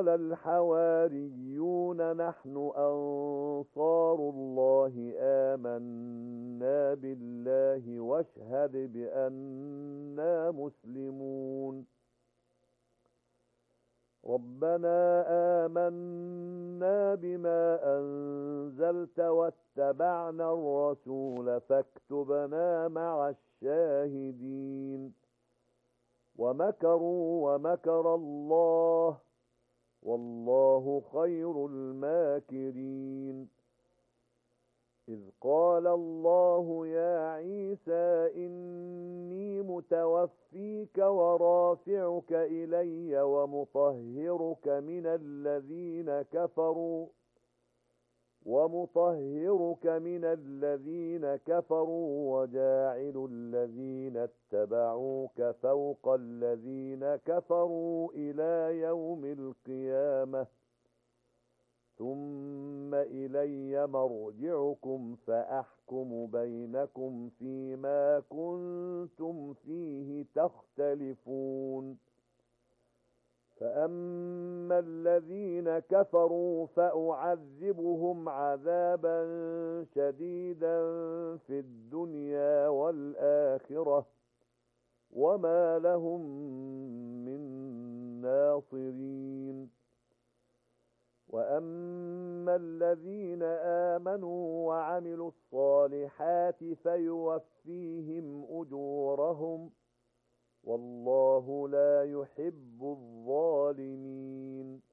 قال الحواريون نحن أنصار الله آمنا بالله واشهد بأننا مسلمون ربنا آمنا بما أنزلت واتبعنا الرسول فاكتبنا مع الشاهدين ومكروا ومكر الله والله خير الماكرين إذ قال الله يا عيسى إني متوفيك ورافعك إلي ومطهرك من الذين كفروا وجاعل الذين اتبعوك فوق الذين كفروا إلى يوم القيامة ثم إلي مرجعكم فأحكم بينكم فيما كنتم فيه تختلفون فأما الذين كفروا فأعذبهم عذابا شديدا في الدنيا والآخرة وما لهم من ناصرين وأما الذين آمنوا وعملوا الصالحات فيوفيهم أجورهم والله لا يحب الظالمين